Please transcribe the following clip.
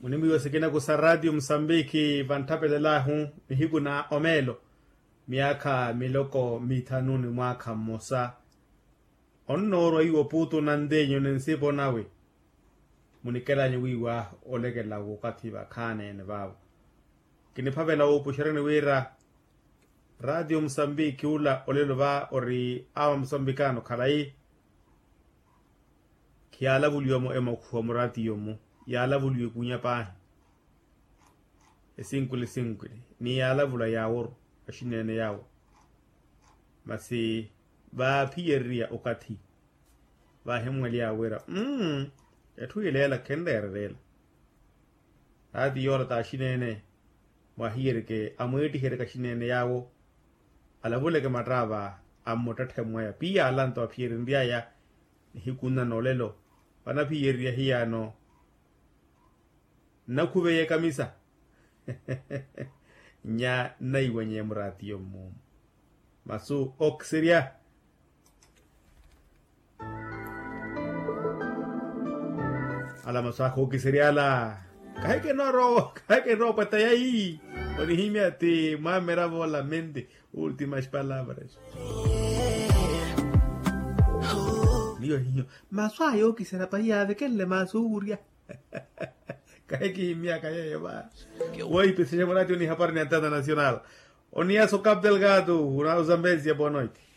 Munimbi wasikina kusa Radio Msambiki vantapele hu mihigu na omelo miaka miloko mitanuni mwaka mosa onnoro iwo puto nandenyo nensipo nawe munikela nyiwiwa olegela wakati bakane ne babo kinipavela upushirani wira Radio Msambiki ula olelo ba ori awa msambikano kalai kiala vulyomo ema kuhomurati yomu yala vulyo kunya pa esinkuli ni yala vula yawor ashinene yawo masi ba pieria okati ba hemwali awera etu ilela kenderela adi yorata ashinene wa hierke amweti herka shinene yawo ala vule ke matrava amota themwa ya pia alanto pierindia ya hikuna nolelo pana pieria hiano nakubeye kamisa nya naiwenye murati yomu masu oksiria ala masako oksiria la kaike no patayai orihimia te mamera volamente últimas palabras niyo maswa yo kisera paya de kelle masuria kaiki miaka yeye ba woi pese chamorati ni hapar ni antada nacional onia so cap delgado una Zambezia boa noite.